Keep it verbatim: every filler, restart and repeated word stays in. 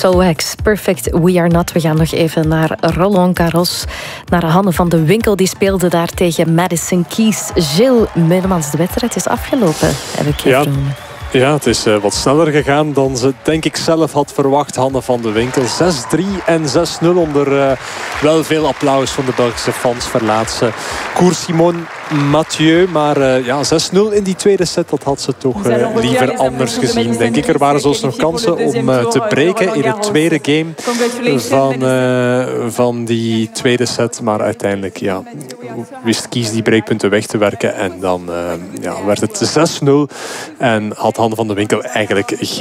Soax, Perfect We Are Not. We gaan nog even naar Roland Garros. Naar Hanne van de Winkel. Die speelde daar tegen Madison Keys. Gilles Meulemans, de wedstrijd is afgelopen, heb ik ja. even. Ja, het is uh, wat sneller gegaan dan ze denk ik zelf had verwacht. Hanne van de Winkel. zes drie en zes nul onder uh, wel veel applaus van de Belgische fans verlaat ze Koers Simone Mathieu. Maar uh, ja, zes nul in die tweede set, dat had ze toch uh, liever anders gezien, denk ik. Er waren zelfs nog kansen om uh, te breken in het tweede game van, uh, van die tweede set. Maar uiteindelijk ja, wist Kies die breekpunten weg te werken. En dan uh, ja, werd het zes nul. En had Hanne van de Winkel eigenlijk geen